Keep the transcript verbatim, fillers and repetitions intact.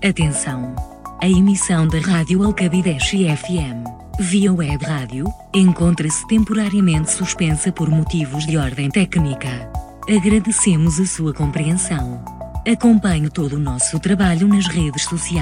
Atenção! A emissão da Rádio Alcabideche F M, via web rádio, encontra-se temporariamente suspensa por motivos de ordem técnica. Agradecemos a sua compreensão. Acompanhe todo o nosso trabalho nas redes sociais.